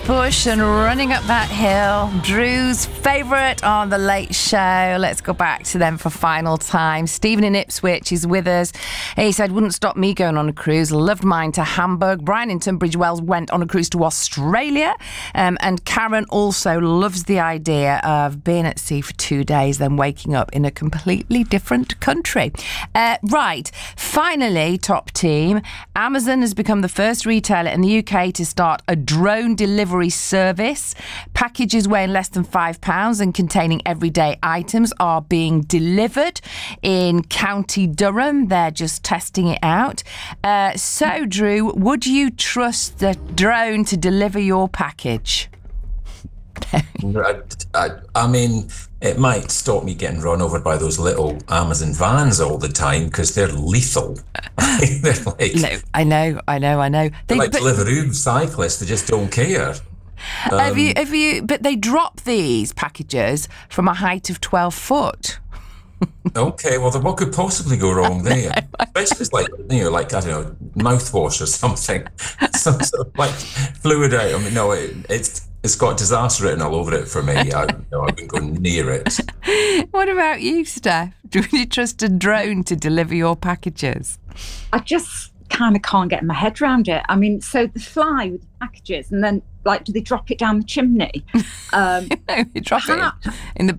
Bush and Running Up That Hill, Drew's favourite on The Late Show. Let's go back to them for final time. Stephen in Ipswich is with us. He said, wouldn't stop me going on a cruise. Loved mine to Hamburg. Brian in Tunbridge Wells went on a cruise to Australia. And Karen also loves the idea of being at sea for 2 days, then waking up in a completely different country. Right, finally, top team. Amazon has become the first retailer in the UK to start a drone delivery service. Packages weighing less than £5 and containing everyday items are being delivered in County Durham. They're just testing it out. So, Drew, would you trust the drone to deliver your package? I mean, it might stop me getting run over by those little Amazon vans all the time because they're lethal. They're like, No, I know. They're like Deliveroo cyclists. They just don't care. Have you? But they drop these packages from a height of 12 foot. Okay, well, then what could possibly go wrong there? Especially if it's like I don't know, mouthwash or something, some sort of like fluid out. I mean, no, it's got disaster written all over it for me. I wouldn't go near it. What about you, Steph? Do you trust a drone to deliver your packages? I just kind of can't get my head around it. I mean, so they fly with the packages and then, do they drop it down the chimney? No, they drop it in the